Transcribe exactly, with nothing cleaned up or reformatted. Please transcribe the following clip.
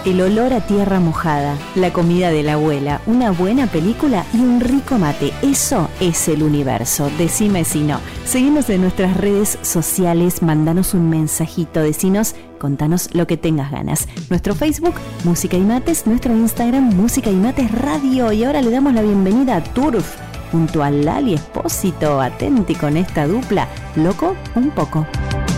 el olor a tierra mojada, la comida de la abuela, una buena película y un rico mate. Eso es el universo. Decime si no. Seguinos en nuestras redes sociales, mandanos un mensajito, decinos, contanos lo que tengas ganas. Nuestro Facebook, Música y Mates, nuestro Instagram, Música y Mates Radio. Y ahora le damos la bienvenida a Turf, junto a Lali Espósito. Atenti con esta dupla. Loco un poco.